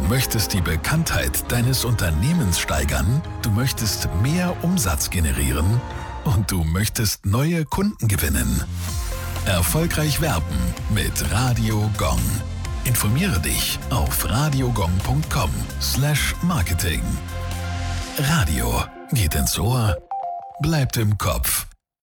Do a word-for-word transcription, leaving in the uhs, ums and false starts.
möchtest die Bekanntheit deines Unternehmens steigern, du möchtest mehr Umsatz generieren und du möchtest neue Kunden gewinnen. Erfolgreich werben mit Radio Gong. Informiere dich auf radiogong punkt com slash marketing. Radio geht ins Ohr, bleibt im Kopf.